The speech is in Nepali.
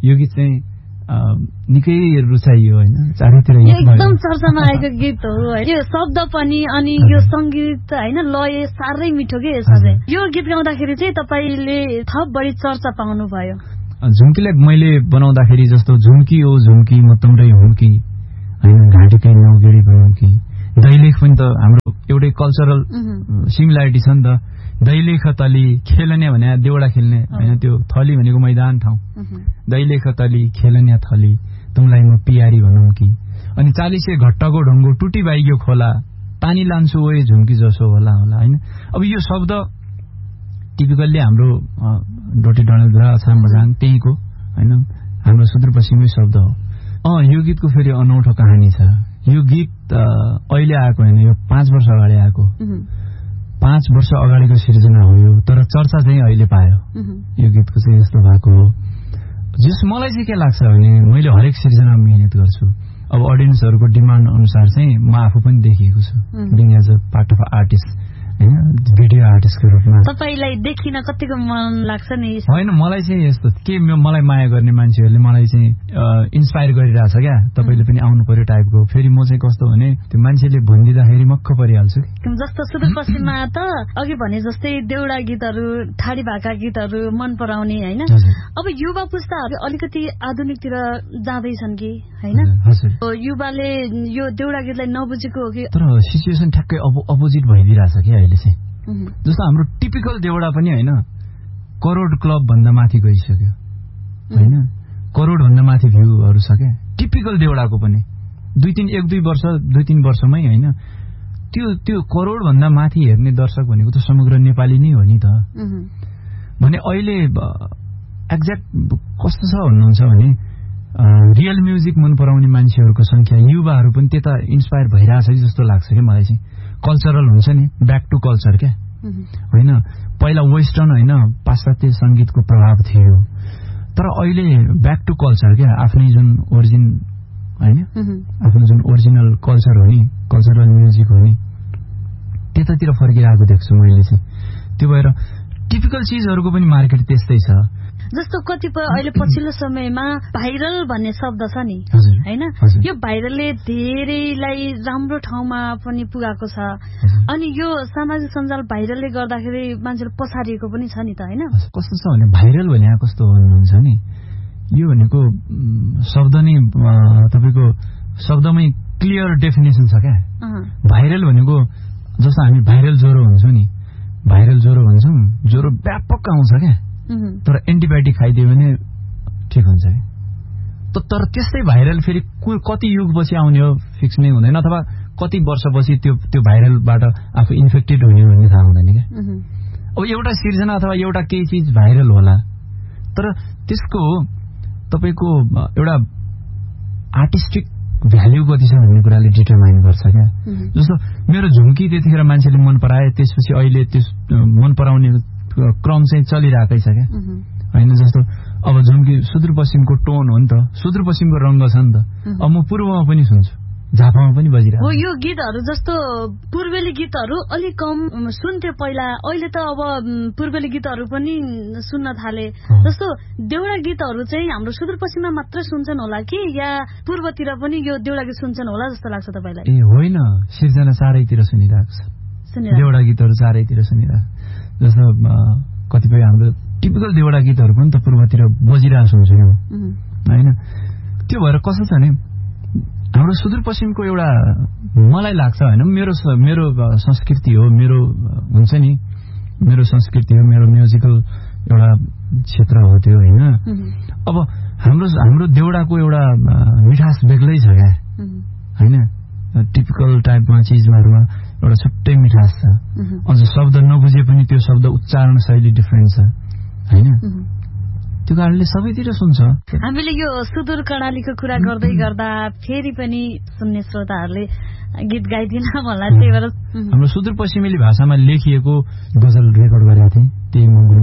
यो गीत चाहिँ निकै रुचाइयो हैन, चारैतिर एकदम चर्चामा आएको गीत हो। यो शब्द पनि अनि यो संगीत हैन लय साह्रै मिठो के यसमा चाहिँ। यो गीत गाउँदाखेरि चाहिँ तपाईले थप बढी चर्चा पाउनु भयो। झुम्कीलाई मैले बनाउँदाखेरि जस्तो झुम्की ओ झुम्की म तम्रै हुम्की हैन, घाँटीकै नौगेडी बनाउँकी, दैलेख पनि त हाम्रो एउटै कल्चरल सिमिलारिटी छ नि त। दैलेख तली खेलन्या भने देउडा खेल्ने हैन, त्यो थली भनेको मैदान ठाउँ। दैलेख तली खेलन्या थली तुमलाई म पियारी भनौँ कि। अनि 40 घट्टको ढुङ्गो टुटी बाइग्यो खोला, पानी लान्छु ओए झुम्की जसो होला होला हैन। अब यो शब्द टिपिकल्ली हाम्रो डोटी डडेलधुरा अछाम बझाङ त्यहीको हैन, हाम्रो सुदूरपश्चिमै शब्द हो। यो गीतको फेरि अनौठो कहानी छ। यो गीत अहिले आएको होइन, यो 5 वर्ष अगाडि आएको। 5 वर्ष अगाडिको सिर्जना हो यो, तर चर्चा चाहिँ अहिले पायो। यो गीतको चाहिँ यस्तो भएको हो। जस मलाई चाहिँ के लाग्छ भने मैले हरेक सिर्जनामा मेहनत गर्छु। अब अडियन्सहरूको डिमान्ड अनुसार चाहिँ म आफू पनि देखिएको छु, being as a part of artist हैन, भिडियो आर्टिस्टको रूपमा। तपाईलाई देखिन कतिको मन लाग्छ नि? होइन, मलाई चाहिँ यस्तो के मलाई माया गर्ने मान्छेहरूले मलाई चाहिँ इन्स्पायर गरिरहेछ क्या, तपाईले पनि आउनु पर्यो टाइपको। फेरि म चाहिँ कस्तो भने त्यो मान्छेले भनिदिँदाखेरि मक्क परिहाल्छु। जस्तो सुदूरपश्चिममा त अघि भने जस्तै देउडा गीतहरू, ठाडी भाका गीतहरू मन पराउने हैन। अब युवा पुस्ताहरू अलिकति आधुनिकतिर जाँदैछन् कि हैन? युवाले यो देउडा गीतलाई नबुझेको हो कि? तर सिचुएसन ठ्याक्कै अपोजिट भइदिरहेछ क्या अहिले चाहिँ। जस्तो हाम्रो टिपिकल देउडा पनि हैन, करोड क्लब भन्दा माथि गइसक्यो हैन, करोड भन्दा माथि भ्यूहरू छ क्या टिपिकल देउडाको पनि। 1-2 वर्ष 2-3 वर्षमै हैन, त्यो करोड भन्दा माथि हेर्ने दर्शक भनेको त समग्र नेपाली नै हो नि त। भने अहिले एक्ज्याक्ट कस्तो छ भन्नुहुन्छ भने रियल म्युजिक मन पराउने मान्छेहरूको संख्या युवाहरू पनि त्यता इन्स्पायर भइरहेछ कि जस्तो लाग्छ क्या मलाई चाहिँ। कल्चरल हुन्छ नि, ब्याक टु कल्चर क्या होइन। पहिला वेस्टर्न होइन पाश्चात्य संगीतको प्रभाव थियो, तर अहिले ब्याक टु कल्चर क्या, आफ्नै जुन ओरिजिन होइन, आफ्नो जुन ओरिजिनल कल्चर हो नि, कल्चरल म्युजिक हो नि, त्यतातिर फर्किरहेको देख्छु मैले चाहिँ। त्यो भएर टिपिकल चिजहरूको पनि मार्केट त्यस्तै छ। जस्तो कतिपय अहिले पछिल्लो समयमा भाइरल भन्ने शब्द छ नि हैन, यो भाइरलले धेरैलाई राम्रो ठाउँमा पनि पुगाएको छ। अनि यो सामाजिक सञ्जाल भाइरलले गर्दाखेरि मान्छेले पछाडिएको पनि छ नि त हैन? कस्तो छ भने भाइरल भने कस्तो भन्नुहुन्छ नि, यो भनेको शब्द नै तपाईको शब्दमै क्लियर डेफिनेसन छ क्या। भाइरल भनेको जस्तो हामी भाइरल ज्वरो हुन्छौँ नि, भाइरल ज्वरो भन्छौँ, ज्वरो व्यापक आउँछ क्या, तर एन्टिबायोटिक खाइदियो भने ठिक हुन्छ क्या। तर त्यस्तै भाइरल फेरि कति युगपछि आउने हो फिक्स नै हुँदैन, अथवा कति वर्षपछि त्यो भाइरलबाट आफू इन्फेक्टेड हुने भन्ने थाहा हुँदैन क्या। अब एउटा सिर्जना अथवा एउटा केही चिज भाइरल होला, तर त्यसको तपाईको एउटा आर्टिस्टिक भ्याल्यु कति छ भन्ने कुराले डिटरमाइन गर्छ क्या। जस्तो मेरो झुम्की त्यतिखेर मान्छेले मन पराए, त्यसपछि अहिले त्यस मन पराउने क्रम चाहिँ चलिरहेकै छ क्या हैन। जस्तो अब झुम्की सुदूरपश्चिमको टोन हो नि त, सुदूरपश्चिमको रंग छ नि त। अब म पूर्वमा पनि सुन्छु, झापामा पनि बजिरहेको हो। यो गीतहरू जस्तो पूर्वेली गीतहरू अलि कम सुन्थ्यो पहिला, अहिले त अब पूर्वेली गीतहरू पनि सुन्न थाले। जस्तो देउडा गीतहरू चाहिँ हाम्रो सुदूरपश्चिममा मात्र सुन्छन् होला कि या पूर्वतिर पनि यो देउडा गीत सुन्छन् होला जस्तो लाग्छ तपाईलाई? ए होइन, सिर्जना चारैतिर सुनिरहेको छ, देउडा गीतहरू चारैतिर सुनिरहेको। जस्तो कतिपय हाम्रो टिपिकल देउडा गीतहरू पनि त पूर्वतिर बजिरहेको सुन्छु हैन। त्यो भएर कस्तो छ भने हाम्रो सुदूरपश्चिमको एउटा मलाई लाग्छ हैन, मेरो संस्कृति हो, मेरो हुन्छ नि, मेरो संस्कृति हो, मेरो म्युजिकल एउटा क्षेत्र हो त्यो हैन। अब हाम्रो देउडाको एउटा मिठास बेग्लै छ क्या हैन, टिपिकल टाइपमा चिजहरुमा एउटा छुट्टै मिठास छ। अझ शब्द नबुझे पनि त्यो शब्द उच्चारण शैली डिफरेन्ट छ हैन, त्यो कारणले सबैतिर सुन्छ। हामीले यो सुदूर कर्णालीको कुरा गर्दै गर्दा फेरि पनि सुन्ने श्रोताहरूले गीत गाइदिन होला, त्यही भएर हाम्रो सुदूरपश्चिमेली भाषामा लेखिएको गजल रेकर्ड गरेका थिए, त्यही